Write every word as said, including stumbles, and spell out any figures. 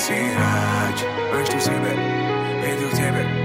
si hrať, máš tu v sebe, je to v tebe.